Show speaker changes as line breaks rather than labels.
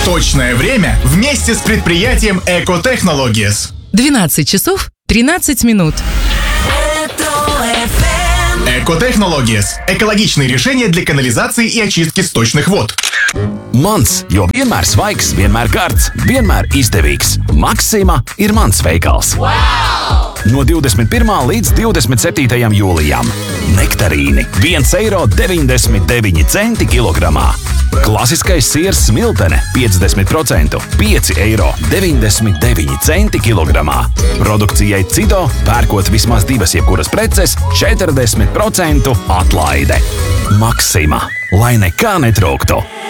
Точное время вместе с предприятием Экотехнологиes.
12 часов 13 минут.
Экотехнологиes – экологичные решения для канализации и очистки сточных вод.
Mans, jo vienmēr svaigs, vienmēr karsts, vienmēr izdevīgs. Maxima ir mans veikals. Wow! No 21. līdz 27. jūlijam. Nektarīni 1,99 eiro kilogramā. Klasiskais siers smiltene 50%, 5,99 eiro kilogramā. Produkcijai Cido pērkot vismaz divas jebkuras preces 40% atlaide. Maxima, lai nekā netrūktu.